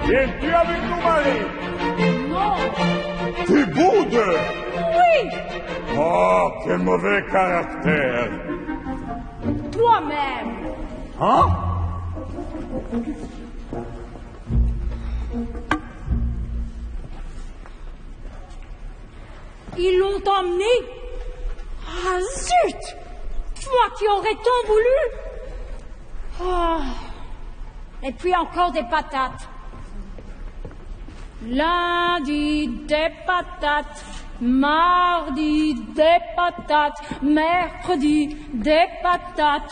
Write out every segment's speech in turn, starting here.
Viens-tu avec nous, Marie? Non. Tu boudes? Oui. Oh, quel mauvais caractère. Toi-même. Hein? Ils l'ont emmené. Ah, zut! Moi qui aurais tant voulu. Ah. Et puis encore des patates. Lundi, des patates. Mardi, des patates. Mercredi, des patates.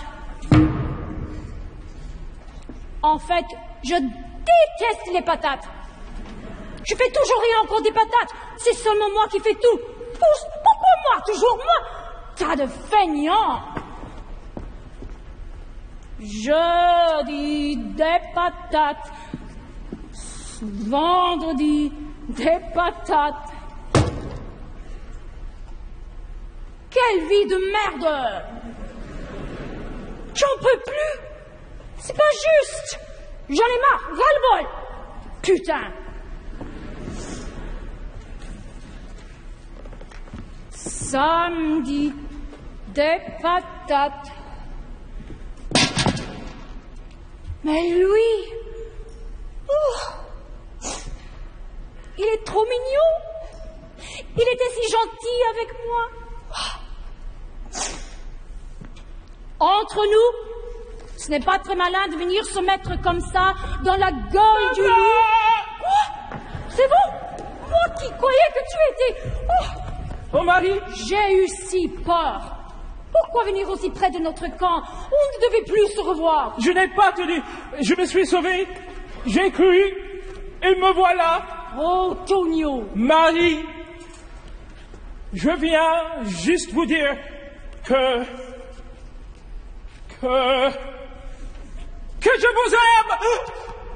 En fait, je déteste les patates. Je fais toujours et encore des patates. C'est seulement moi qui fais tout. Pourquoi moi? Toujours moi? Tas de feignants. Jeudi, des patates. Vendredi, des patates. Quelle vie de merde! J'en peux plus! C'est pas juste! J'en ai marre! Ras-le-bol! Putain! Samedi, des patates. Mais lui, il est trop mignon. Il était si gentil avec moi. Entre nous, ce n'est pas très malin de venir se mettre comme ça dans la gueule du loup. Quoi? C'est vous? Moi qui croyais que tu étais... Oh, Marie! J'ai eu si peur. Pourquoi venir aussi près de notre camp? On ne devait plus se revoir. Je n'ai pas tenu. Je me suis sauvé. J'ai cru. Et me voilà. Oh, Tonio. Marie, je viens juste vous dire que je vous aime.